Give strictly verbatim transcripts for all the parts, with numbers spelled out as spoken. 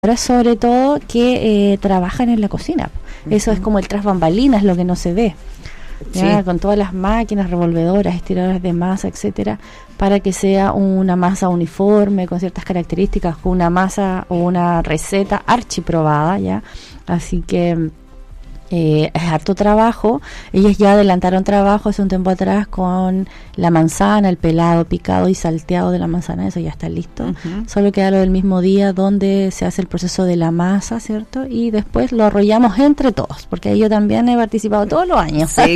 Ahora sobre todo que eh, trabajan en la cocina. Eso uh-huh. es como el tras bambalinas, lo que no se ve. ¿Ya? Sí. Con todas las máquinas revolvedoras, estiradoras de masa, etcétera, para que sea una masa uniforme, con ciertas características, con una masa o una receta archiprobada, ¿ya? Así que eh, es harto trabajo. Ellos ya adelantaron trabajo hace un tiempo atrás con la manzana, el pelado, picado y salteado de la manzana, eso ya está listo. Uh-huh. Solo queda lo del mismo día donde se hace el proceso de la masa, ¿cierto? Y después lo arrollamos entre todos, porque yo también he participado todos los años. Sí,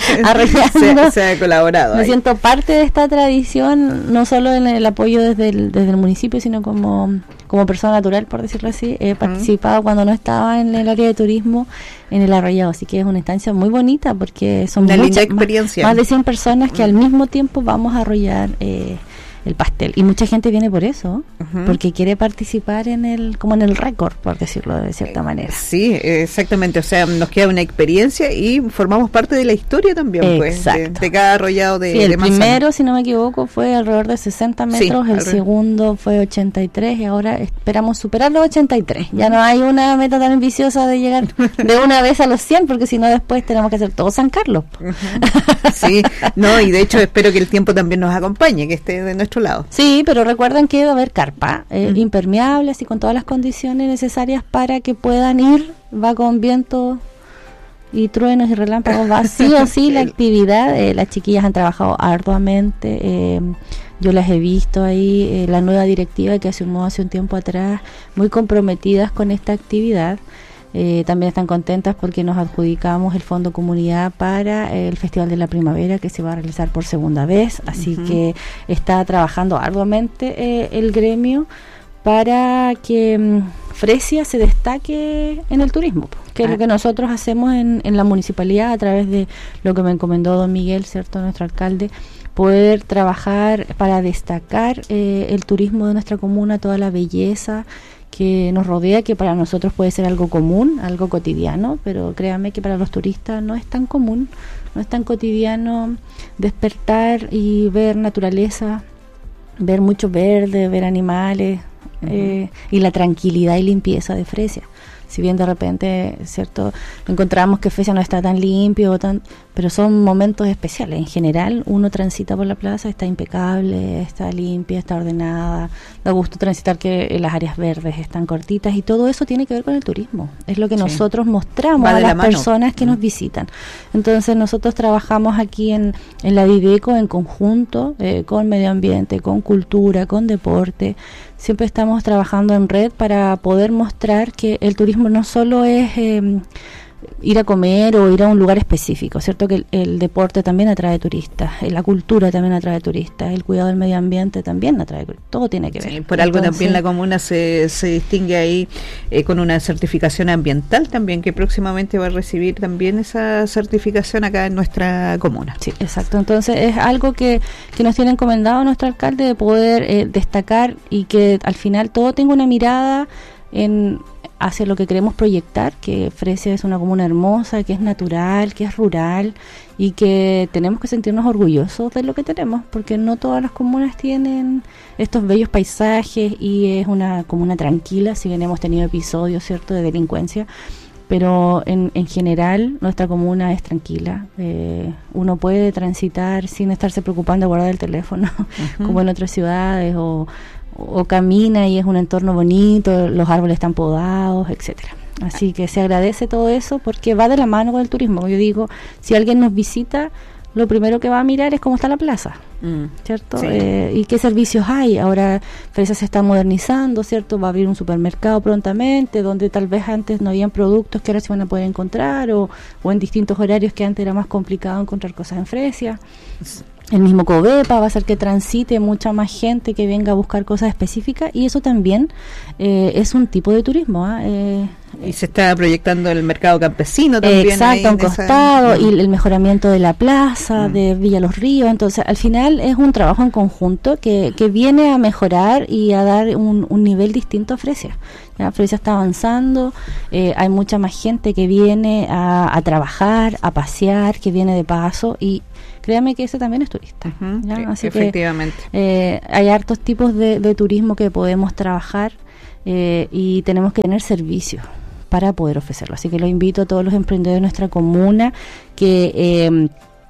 se, se ha colaborado. Me ahí. siento parte de esta tradición, no solo en el apoyo desde el, desde el municipio, sino como, como persona natural, por decirlo así. He participado uh-huh. cuando no estaba en el área de turismo, en el arrollado, así que es una instancia muy bonita porque son una muchas, linda experiencia. Más, más de cien personas que uh-huh. al mismo tiempo vamos a arrollar eh, el pastel, y mucha gente viene por eso, uh-huh. porque quiere participar en el, como en el récord, por decirlo de cierta manera. Sí, exactamente, o sea, nos queda una experiencia y formamos parte de la historia también, pues, de, de cada arrollado de, sí, el de manzana. Primero, si no me equivoco, fue alrededor de sesenta metros, sí, el segundo fue ochenta y tres y ahora esperamos superar los ochenta y tres. Ya no hay una meta tan ambiciosa de llegar de una vez a los cien, porque si no después tenemos que hacer todo San Carlos. Uh-huh. Sí, no, y de hecho espero que el tiempo también nos acompañe, que esté de nuestro lado. Sí, pero recuerden que va a haber carpa eh, mm. impermeables y con todas las condiciones necesarias para que puedan ir. Va con viento y truenos y relámpagos, va sí o sí la actividad. Eh, las chiquillas han trabajado arduamente, eh, yo las he visto ahí, eh, la nueva directiva que asumió hace un tiempo atrás, muy comprometidas con esta actividad. Eh, también están contentas porque nos adjudicamos el Fondo Comunidad para eh, el Festival de la Primavera, que se va a realizar por segunda vez, así uh-huh. que está trabajando arduamente eh, el gremio para que um, Fresia se destaque en el turismo, que ah. es lo que nosotros hacemos en, en la municipalidad a través de lo que me encomendó don Miguel, cierto, nuestro alcalde, poder trabajar para destacar eh, el turismo de nuestra comuna, toda la belleza que nos rodea, que para nosotros puede ser algo común, algo cotidiano, pero créanme que para los turistas no es tan común, no es tan cotidiano despertar y ver naturaleza, ver mucho verde, ver animales, uh-huh. eh, y la tranquilidad y limpieza de Fresia. Si bien de repente, cierto, encontramos que Fresia no está tan limpio, tan, pero son momentos especiales. En general, uno transita por la plaza, está impecable, está limpia, está ordenada, da gusto transitar que las áreas verdes están cortitas, y todo eso tiene que ver con el turismo. Es lo que sí. nosotros mostramos a las personas que mm. nos visitan. Entonces nosotros trabajamos aquí en, en la Dideco en conjunto, eh, con medio ambiente, con cultura, con deporte. Siempre estamos trabajando en red para poder mostrar que el turismo no solo es eh, ir a comer o ir a un lugar específico, ¿cierto? Que el, el deporte también atrae turistas, la cultura también atrae turistas, el cuidado del medio ambiente también atrae turistas, todo tiene que ver. Sí, por algo Entonces, también la comuna se, se distingue ahí eh, con una certificación ambiental también, que próximamente va a recibir también esa certificación acá en nuestra comuna. Sí, exacto. Entonces es algo que, que nos tiene encomendado nuestro alcalde, de poder eh, destacar y que al final todo tenga una mirada en hacia lo que queremos proyectar, que Fresia es una comuna hermosa, que es natural, que es rural, y que tenemos que sentirnos orgullosos de lo que tenemos, porque no todas las comunas tienen estos bellos paisajes, y es una comuna tranquila, si bien hemos tenido episodios, cierto, de delincuencia, pero en, en general nuestra comuna es tranquila. Eh, uno puede transitar sin estarse preocupando de guardar el teléfono, uh-huh. como en otras ciudades, o o camina y es un entorno bonito, los árboles están podados, etcétera. Así que se agradece todo eso porque va de la mano con el turismo. Yo digo, si alguien nos visita, lo primero que va a mirar es cómo está la plaza, mm, ¿cierto? Sí. Eh, y qué servicios hay. Ahora Fresia se está modernizando, ¿cierto? Va a abrir un supermercado prontamente, donde tal vez antes no habían productos que ahora se van a poder encontrar, o, o en distintos horarios que antes era más complicado encontrar cosas en Fresia. El mismo Covepa va a hacer que transite mucha más gente que venga a buscar cosas específicas, y eso también eh, es un tipo de turismo. ¿eh? Eh, y se está proyectando el mercado campesino también. Exacto, un costado, esa... y el mejoramiento de la plaza, mm. de Villa Los Ríos. Entonces, al final es un trabajo en conjunto que, que viene a mejorar y a dar un, un nivel distinto a Fresia. Ya, Fresia está avanzando, eh, hay mucha más gente que viene a, a trabajar, a pasear, que viene de paso, y créame que ese también es turista. Uh-huh, ¿ya? Así efectivamente. Que, eh, hay hartos tipos de, de turismo que podemos trabajar eh, y tenemos que tener servicios para poder ofrecerlo. Así que los invito a todos los emprendedores de nuestra comuna que eh,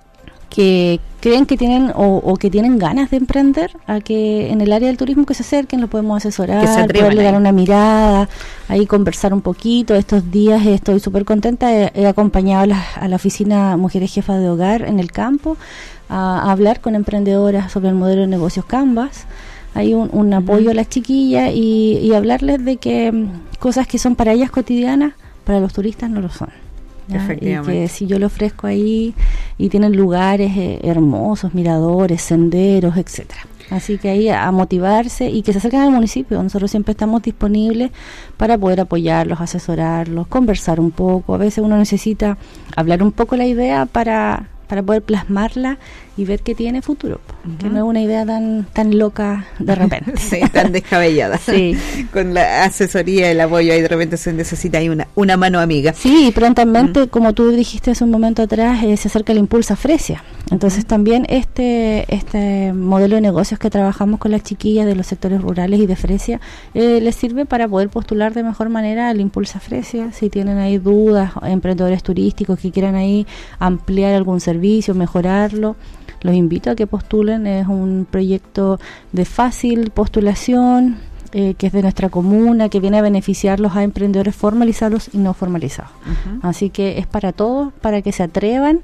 que creen que tienen o, o que tienen ganas de emprender, a que en el área del turismo que se acerquen, los podemos asesorar, poderle dar una mirada, ahí conversar un poquito. Estos días estoy súper contenta, he, he acompañado a la, a la oficina Mujeres Jefas de Hogar en el campo a, a hablar con emprendedoras sobre el modelo de negocios Canvas. Hay un, un apoyo a las chiquillas y, y hablarles de que um, cosas que son para ellas cotidianas, para los turistas no lo son. ¿Ya? Y que si yo le ofrezco ahí y tienen lugares eh, hermosos, miradores, senderos, etcétera. Así que ahí a, a motivarse y que se acerquen al municipio. Nosotros siempre estamos disponibles para poder apoyarlos, asesorarlos, conversar un poco. A veces uno necesita hablar un poco la idea para para poder plasmarla y ver que tiene futuro, uh-huh. que no es una idea tan tan loca de repente. Sí, tan descabellada. Sí. Con la asesoría, el apoyo, ahí de repente se necesita ahí una, una mano amiga. Sí, prontamente, uh-huh. como tú dijiste hace un momento atrás, eh, se acerca el Impulsa Fresia. Entonces uh-huh. también este este modelo de negocios que trabajamos con las chiquillas de los sectores rurales y de Fresia, eh, les sirve para poder postular de mejor manera al Impulsa Fresia. Si tienen ahí dudas, emprendedores turísticos que quieran ahí ampliar algún servicio, mejorarlo, los invito a que postulen. Es un proyecto de fácil postulación, eh, que es de nuestra comuna, que viene a beneficiarlos a emprendedores formalizados y no formalizados. Uh-huh. Así que es para todos, para que se atrevan.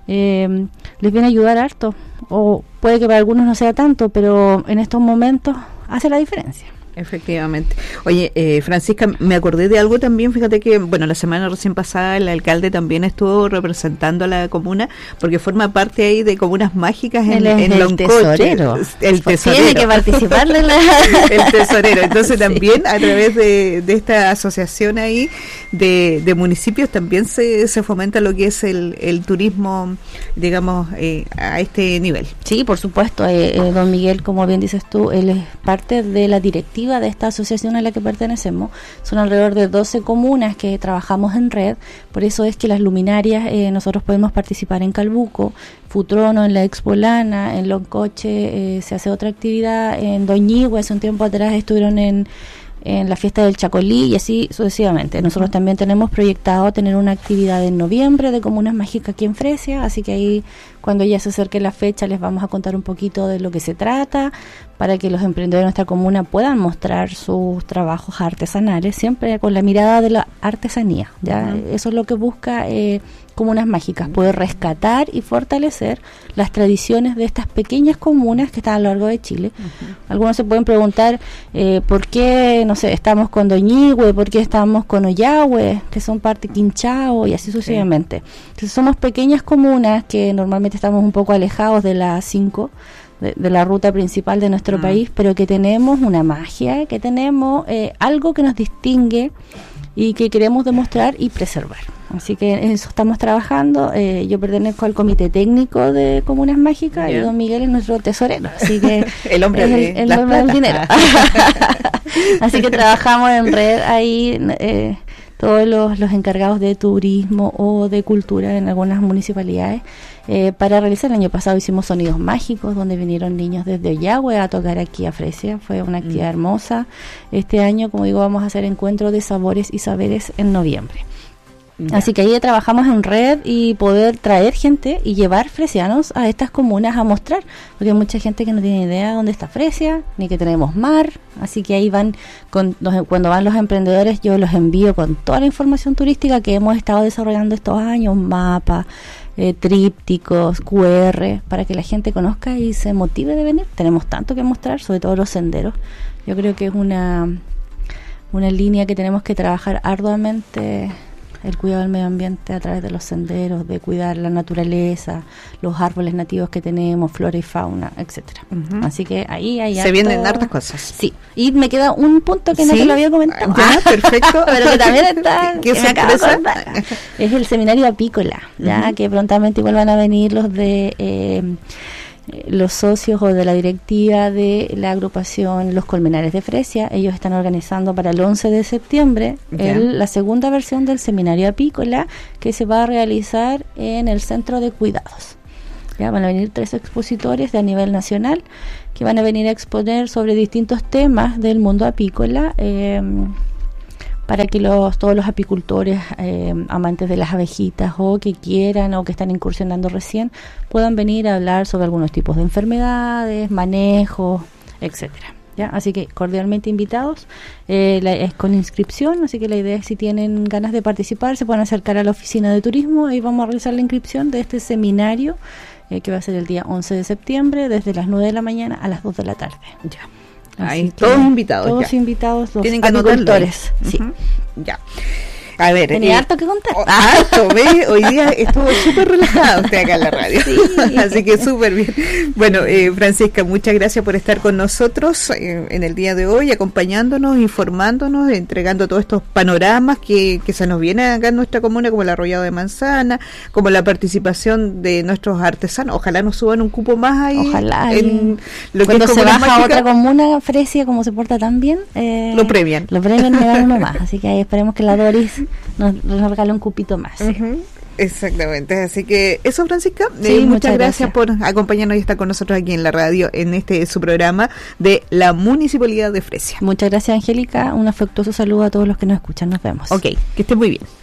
Eh, les viene a ayudar harto, o puede que para algunos no sea tanto, pero en estos momentos hace la diferencia. Efectivamente. Oye, eh, Francisca, me acordé de algo también, fíjate que, bueno, la semana recién pasada el alcalde también estuvo representando a la comuna, porque forma parte ahí de Comunas Mágicas en, en Loncoche. Tesorero. El tesorero. Tiene que participarle la... el tesorero. Entonces sí. también a través de, de esta asociación ahí de, de municipios también se, se fomenta lo que es el, el turismo, digamos, eh, a este nivel. Sí, por supuesto. Eh, eh, don Miguel, como bien dices tú, él es parte de la directiva de esta asociación a la que pertenecemos. Son alrededor de doce comunas que trabajamos en red, por eso es que las luminarias, eh, nosotros podemos participar en Calbuco, Futrono, en la Expo Lana, en Loncoche, eh, se hace otra actividad, en Doñihue, hace un tiempo atrás estuvieron en en la fiesta del Chacolí y así sucesivamente. Nosotros también tenemos proyectado tener una actividad en noviembre de Comunas Mágicas aquí en Fresia, así que ahí cuando ya se acerque la fecha les vamos a contar un poquito de lo que se trata, para que los emprendedores de nuestra comuna puedan mostrar sus trabajos artesanales, siempre con la mirada de la artesanía. ¿Ya? Uh-huh. Eso es lo que busca eh, Comunas Mágicas, poder rescatar y fortalecer las tradiciones de estas pequeñas comunas que están a lo largo de Chile. Uh-huh. Algunos se pueden preguntar eh, por qué, no sé, estamos con Doñihue, por qué estamos con Ollagüe, que son parte Quinchao y así sucesivamente. Sí. Entonces somos pequeñas comunas que normalmente estamos un poco alejados de la cinco, de, de la ruta principal de nuestro uh-huh. país, pero que tenemos una magia, que tenemos eh, algo que nos distingue y que queremos demostrar y preservar. Así que en eso estamos trabajando. Eh, yo pertenezco al comité técnico de Comunas Mágicas, yeah. y don Miguel es nuestro tesorero, así que el hombre es de el, el hombre del dinero. Así que trabajamos en red ahí, eh, todos los, los encargados de turismo o de cultura en algunas municipalidades, eh, para realizar. El año pasado hicimos Sonidos Mágicos, donde vinieron niños desde Ollagüe a tocar aquí a Fresia. Fue una actividad mm. hermosa. Este año, como digo, vamos a hacer encuentro de sabores y saberes en noviembre. Ya. Así que ahí trabajamos en red y poder traer gente y llevar fresianos a estas comunas a mostrar, porque hay mucha gente que no tiene idea de dónde está Fresia, ni que tenemos mar. Así que ahí van, con los, cuando van los emprendedores, yo los envío con toda la información turística que hemos estado desarrollando estos años, mapas, eh, trípticos, cu erre, para que la gente conozca y se motive de venir. Tenemos tanto que mostrar, sobre todo los senderos. Yo creo que es una, una línea que tenemos que trabajar arduamente, el cuidado del medio ambiente a través de los senderos, de cuidar la naturaleza, los árboles nativos que tenemos, flora y fauna, etcétera. Uh-huh. Así que ahí hay se harto... vienen hartas cosas. Sí, y me queda un punto que no ¿Sí? te lo había comentado. Ah, perfecto. Pero que también está, ¿Qué que me acabo de contar. Es el seminario apícola, ya uh-huh. que prontamente igual van a venir los de... Eh, los socios o de la directiva de la agrupación Los Colmenares de Fresia. Ellos están organizando para el once de septiembre el, la segunda versión del seminario apícola, que se va a realizar en el centro de cuidados. Ya van a venir tres expositores de a nivel nacional que van a venir a exponer sobre distintos temas del mundo apícola, eh, para que los todos los apicultores eh, amantes de las abejitas o que quieran o que están incursionando recién puedan venir a hablar sobre algunos tipos de enfermedades, manejos, etcétera. ¿Ya? Así que cordialmente invitados, eh, la, es con inscripción, así que la idea es si tienen ganas de participar se pueden acercar a la oficina de turismo y vamos a realizar la inscripción de este seminario eh, que va a ser el día once de septiembre desde las nueve de la mañana a las dos de la tarde. Ya. Ahí, todos invitados. Todos ya. invitados, los tienen que agricultores. Sí. Uh-huh. Ya. A ver, tenía eh, harto que contar. Oh, harto, ¿ves? Hoy día estuvo súper relajado usted acá en la radio. Sí. Así que súper bien. Bueno, eh, Francisca, muchas gracias por estar con nosotros eh, en el día de hoy, acompañándonos, informándonos, entregando todos estos panoramas que, que se nos vienen acá en nuestra comuna, como el arrollado de manzana, como la participación de nuestros artesanos. Ojalá nos suban un cupo más ahí. Ojalá. En lo Cuando que es se baja mágica, a otra comuna, Fresia, como se porta tan bien, eh, lo premian. Lo premian y le dan uno más. Así que ahí esperemos que la Doris nos, nos regale un cupito más. ¿Sí? Uh-huh. Exactamente, así que eso, Francisca, sí, eh, muchas, muchas gracias, gracias por acompañarnos y estar con nosotros aquí en la radio en este su programa de la Municipalidad de Fresia. Muchas gracias, Angélica, un afectuoso saludo a todos los que nos escuchan, nos vemos. Ok, que estén muy bien.